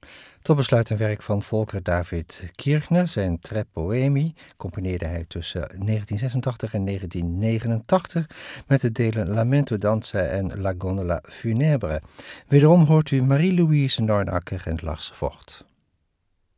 Tot besluit een werk van Volker David Kirchner. Zijn Tre Poemi componeerde hij tussen 1986 en 1989 met de delen Lamento Danza en La Gondola Funèbre. Wederom hoort u Marie-Louise Nornacker en Lars Vogt.